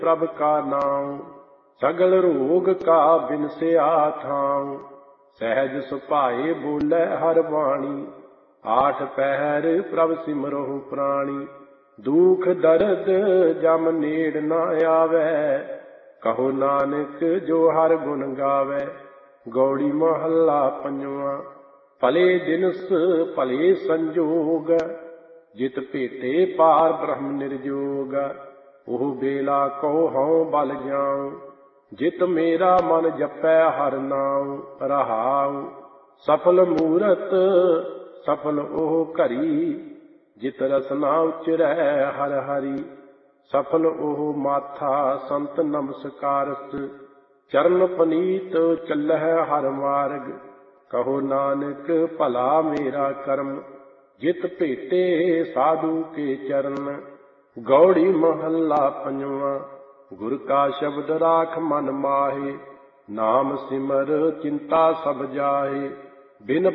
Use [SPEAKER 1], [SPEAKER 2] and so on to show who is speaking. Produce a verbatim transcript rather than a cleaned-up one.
[SPEAKER 1] ਪ੍ਰਭ ਕਾ ਨਾਮ। ਸਗਲ ਰੋਗ ਕਾ ਬਿਨਸਿਆ ਥਾਉ, ਸਹਿਜ ਸੁਭਾਏ ਬੋਲੇ ਹਰ ਬਾਣੀ। ਆਠ ਪਹਿਰ ਪ੍ਰਭ ਸਿਮਰਹੁ ਪ੍ਰਾਣੀ, ਦੁਖ ਦਰਦ ਜਮ ਨੇੜ ਨ ਆਵੈ। ਕਹੋ ਨਾਨਕ ਜੋ ਹਰ ਗੁਣ ਗਾਵੈ। ਗੌੜੀ ਮਹੱਲਾ ਪੰਜਵਾਂ। ਭਲੇ ਦਿਨਸ ਭਲੇ ਸੰਜੋਗ, ਜਿਤ ਭੇਟੇ ਪਾਰ ਬ੍ਰਹਮ ਨਿਰਜੋਗ। ਉਹ ਬੇਲਾ ਕਉ ਹਉ ਬਲ ਜਾਉ, ਜਿਤ ਮੇਰਾ ਮਨ ਜਪੈ ਹਰ ਨਾਉ। ਰਹਾਉ ਸਫਲ ਮੂਰਤ ਸਫਲ ਉਹ ਘਰੀ, ਜਿਤ ਰਸਨਾ ਉਚਰੈ ਹਰ ਹਰੀ। ਸਫਲ ਉਹ ਮਾਥਾ ਸੰਤ ਨਮਸਕਾਰਸ, ਚਰਨ ਪਨੀਤ ਚੱਲਹਿ ਹਰ ਮਾਰਗ। ਕਹੋ ਨਾਨਕ ਭਲਾ ਮੇਰਾ ਕਰਮ, ਜਿਤ ਭੇਟੇ ਸਾਧੂ ਕੇ ਚਰਨ। ਗੌੜੀ ਮਹੱਲਾ ਪੰਜਵਾਂ। ਗੁਰ ਕਾ ਸ਼ਬਦ ਰਾਖ ਮਨ ਮਾਹੇ, ਨਾਮ ਸਿਮਰ ਚਿੰਤਾ ਸਭ ਜਾਹੇ। ਬਿਨ